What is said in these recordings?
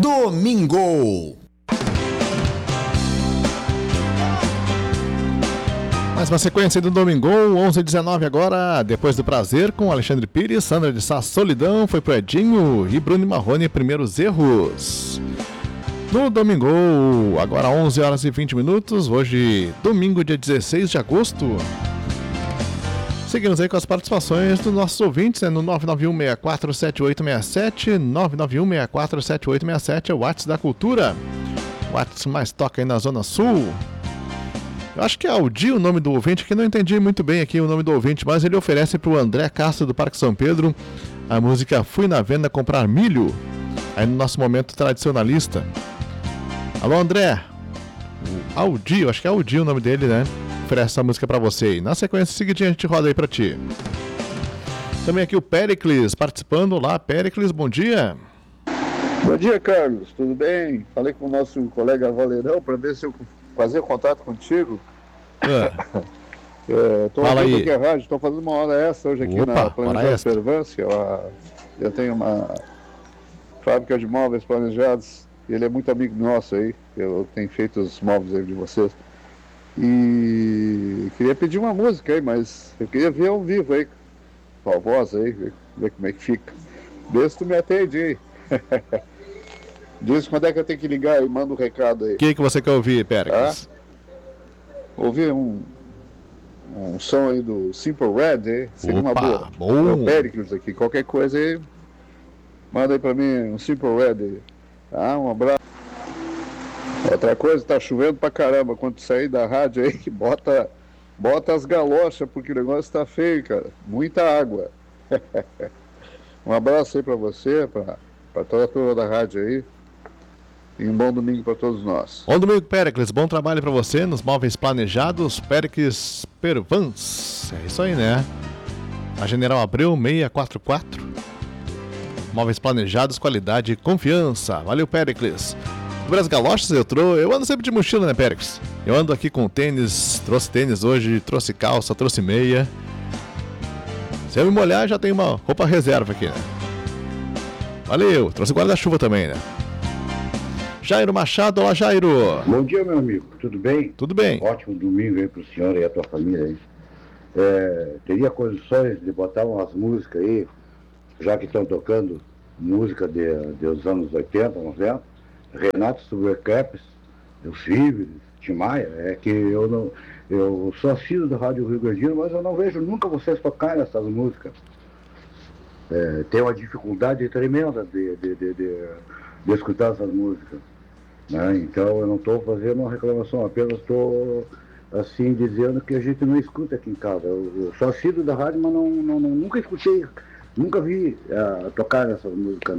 Domingo. Mais uma sequência do Domingo, 11h19 agora, depois do prazer com Alexandre Pires, Sandra de Sá, Solidão, foi pro Edinho e Bruno Marrone, Primeiros Erros. No Domingo, agora 11h20, hoje domingo, dia 16 de agosto. Seguimos aí com as participações dos nossos ouvintes, no 991-647867, 991-647867 é o WhatsApp da Cultura, o WhatsApp mais toca aí na Zona Sul. Eu acho que é Aldi o nome do ouvinte, que não entendi muito bem aqui o nome do ouvinte, mas ele oferece para o André Castro do Parque São Pedro a música Fui na Venda Comprar Milho, aí no nosso momento tradicionalista. Alô, André, o Aldi, eu acho que é Aldi o nome dele, né? Oferece essa música para você aí. Na sequência seguinte a gente roda aí para ti. Também aqui o Péricles participando. Olá, Péricles, bom dia. Bom dia, Carlos, tudo bem? Falei com o nosso colega Valerão para ver se eu fazer contato contigo. Estou ouvindo aqui a rádio, estou fazendo uma hora extra hoje aqui na Planejada Observância. Eu tenho uma fábrica de móveis planejados, e ele é muito amigo nosso aí, eu tenho feito os móveis aí de vocês. E queria pedir uma música aí, mas eu queria ver ao vivo aí, com a voz aí, ver como é que fica. Vê se tu me atende aí. Diz quando é que eu tenho que ligar e manda um recado aí. O que você quer ouvir, Péricles? Ouvir um som aí do Simple Red, hein? Seria uma boa. Bom. É o Péricles aqui, qualquer coisa aí, manda aí pra mim um Simple Red aí. Um abraço. Outra coisa, tá chovendo pra caramba. Quando tu sair da rádio aí, bota as galochas, porque o negócio tá feio, cara. Muita água. Um abraço aí pra você, pra toda a turma da rádio aí. E um bom domingo para todos nós. Bom domingo, Péricles. Bom trabalho para você nos móveis planejados. Péricles Pervans. É isso aí, né? A General Abreu 644. Móveis planejados, qualidade e confiança. Valeu, Péricles. Sobre as galochas, eu ando sempre de mochila, né, Péricles? Eu ando aqui com tênis. Trouxe tênis hoje, trouxe calça, trouxe meia. Se eu me molhar, já tem uma roupa reserva aqui, né? Valeu. Trouxe guarda-chuva também, né? Jairo Machado, olá, Jairo. Bom dia, meu amigo, tudo bem? Tudo bem. Ótimo domingo aí pro senhor e a tua família aí. Teria condições de botar umas músicas aí, já que estão tocando música dos anos 80, 90, Renato Supercaps, os Fibres, Tim Maia, é que eu sou assíduo da Rádio Rio Grandino, mas eu não vejo nunca vocês tocarem essas músicas. Tem uma dificuldade tremenda de escutar essas músicas. Né? Então eu não estou fazendo uma reclamação, apenas estou assim dizendo que a gente não escuta aqui em casa. Eu sou assíduo da rádio, mas nunca escutei, nunca vi tocar essas músicas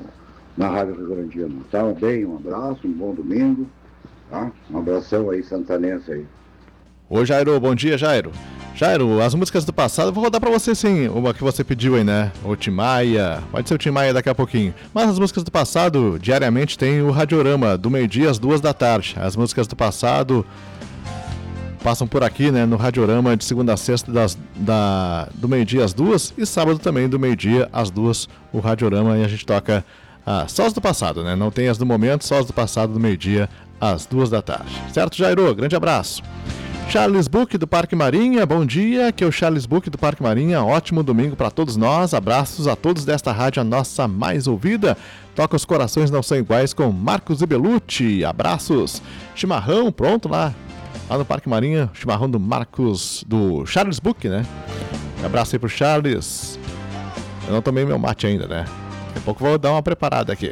na Rádio Rio Grandino. Tá bem, um abraço, um bom domingo, tá? Um abração aí santanense aí. Ô Jairo, bom dia, Jairo. Jairo, as músicas do passado, eu vou rodar pra você sim, uma que você pediu aí, né? O Tim Maia, pode ser o Tim Maia daqui a pouquinho. Mas as músicas do passado, diariamente tem o Radiorama, do meio-dia às 2 da tarde. As músicas do passado passam por aqui, né? No Radiorama, de segunda a sexta, do meio-dia às 2 e sábado também, do meio-dia às 2, o Radiorama, e a gente toca só as do passado, né? Não tem as do momento, só as do passado, do meio-dia às 2 da tarde. Certo, Jairo? Grande abraço. Charles Book do Parque Marinha, bom dia, que é o Charles Book do Parque Marinha, ótimo domingo para todos nós, abraços a todos desta rádio, a nossa mais ouvida, toca os corações não são iguais com Marcos e Belucci, abraços, chimarrão pronto lá no Parque Marinha, chimarrão do Marcos, do Charles Book, né, abraço aí pro Charles, eu não tomei meu mate ainda, né, daqui a pouco vou dar uma preparada aqui.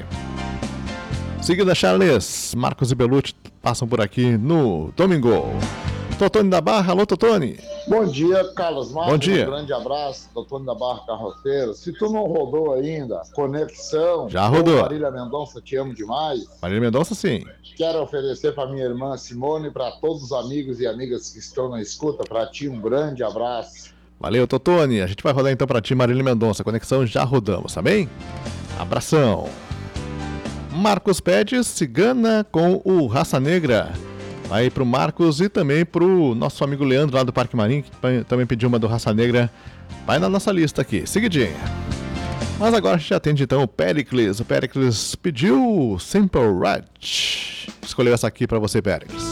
Seguida, Charles, Marcos e Belucci passam por aqui no Domingo. Totone da Barra, alô Totone. Bom dia, Carlos Marques. Bom dia. Um grande abraço, Totone da Barra Carroceiro. Se tu não rodou ainda, Conexão. Já rodou. Marília Mendonça, te amo demais. Marília Mendonça, sim. Quero oferecer para minha irmã Simone, para todos os amigos e amigas que estão na escuta, para ti um grande abraço. Valeu, Totone. A gente vai rodar então para ti, Marília Mendonça. Conexão já rodamos, tá bem? Abração. Marcos pede Cigana com o Raça Negra. Aí pro Marcos e também pro nosso amigo Leandro lá do Parque Marinho, que também pediu uma do Raça Negra. Vai na nossa lista aqui, seguidinha. Mas agora a gente atende então o Pericles. O Pericles pediu Simple Red. Escolheu essa aqui pra você, Pericles.